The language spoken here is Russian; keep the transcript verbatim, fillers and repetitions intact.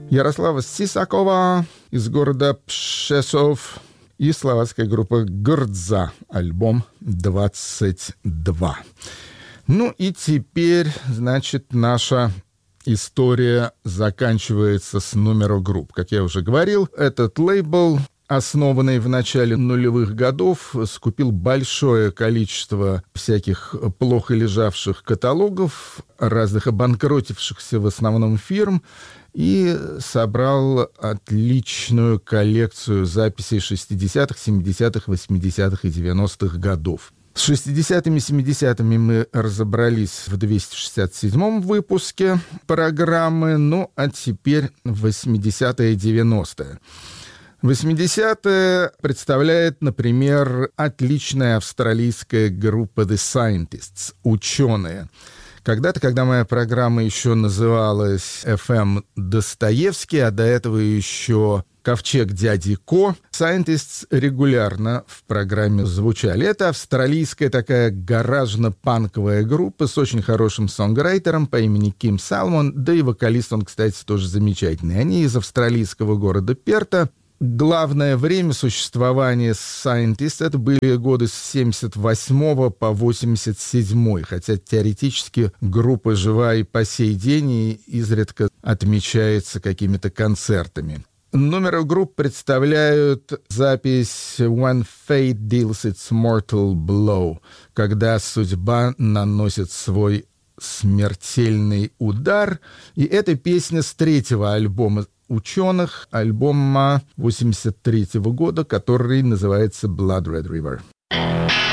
Ярослава Сисакова из города Пшесов и словацкая группа Грдза, альбом двадцать два. Ну и теперь, значит, наша история заканчивается с номера групп. Как я уже говорил, этот лейбл, основанный в начале нулевых годов, скупил большое количество всяких плохо лежавших каталогов, разных обанкротившихся в основном фирм, и собрал отличную коллекцию записей шестидесятых, семидесятых, восьмидесятых и девяностых годов. С шестидесятыми, семидесятыми мы разобрались в двести шестьдесят седьмом выпуске программы, ну а теперь восьмидесятые и девяностые. восьмидесятые представляет, например, отличная австралийская группа The Scientists, ученые. Когда-то, когда моя программа еще называлась эф эм Достоевский, а до этого еще Ковчег дяди Ко, Scientists регулярно в программе звучали. Это австралийская такая гаражно-панковая группа с очень хорошим сонграйтером по имени Ким Салмон, да и вокалист он, кстати, тоже замечательный. Они из австралийского города Перта. Главное время существования Scientists — это были годы с семьдесят восьмого по восемьдесят седьмой, хотя теоретически группа жива и по сей день и изредка отмечается какими-то концертами. Номер групп представляют запись «When Fate Deals Its Mortal Blow», когда судьба наносит свой смертельный удар, и эта песня с третьего альбома ученых, альбома восемьдесят третьего года, который называется «Blood Red River».